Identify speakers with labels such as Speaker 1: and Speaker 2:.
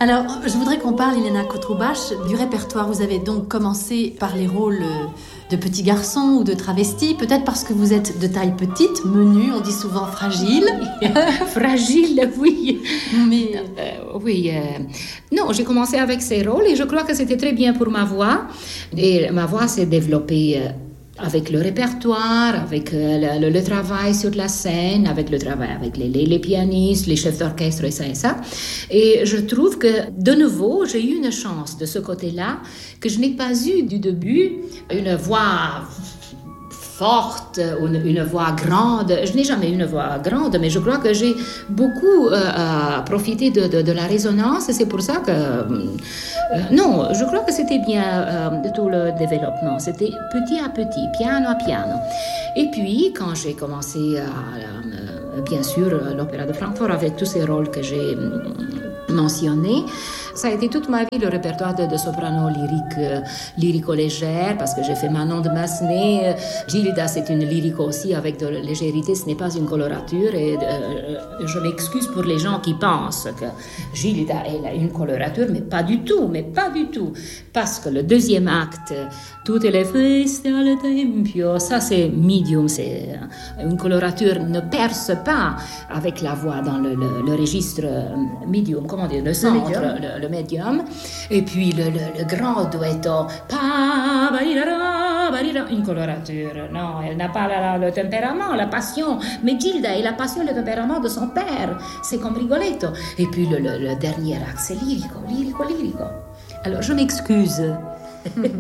Speaker 1: Alors, je voudrais qu'on parle, Iliana Kotroubache, du répertoire. Vous avez donc commencé par les rôles de petits garçons ou de travestis, peut-être parce que vous êtes de taille petite, menue, on dit souvent fragile.
Speaker 2: Fragile, oui.
Speaker 1: Mais
Speaker 2: non, j'ai commencé avec ces rôles et je crois que c'était très bien pour ma voix. Et ma voix s'est développée avec le répertoire, avec le travail sur la scène, avec le travail avec les pianistes, les chefs d'orchestre et ça et ça. Et je trouve que, de nouveau, j'ai eu une chance de ce côté-là que je n'ai pas eu du début, une voix forte, une voix grande. Je n'ai jamais eu une voix grande, mais je crois que j'ai beaucoup profité de la résonance et c'est pour ça que... non, je crois que c'était bien tout le développement. C'était petit à petit, piano à piano. Et puis, quand j'ai commencé bien sûr, l'Opéra de Francfort avec tous ces rôles que j'ai mentionnés, ça a été toute ma vie le répertoire de soprano lyrico-légère, parce que j'ai fait Manon de Massenet. Gilda, c'est une lyrique aussi avec de légèreté, ce n'est pas une colorature. Et je m'excuse pour les gens qui pensent que Gilda est une colorature, mais pas du tout, Parce que le deuxième acte, Tutte le feste al tempio, ça c'est medium, c'est une colorature ne perce pas avec la voix dans le registre medium, comment dire, le centre, le médium. Et puis le grand duetto, une colorature. Non, elle n'a pas le tempérament, la passion. Mais Gilda est la passion et le tempérament de son père. C'est comme Rigoletto. Et puis le dernier acte, c'est lyrico. Alors je m'excuse.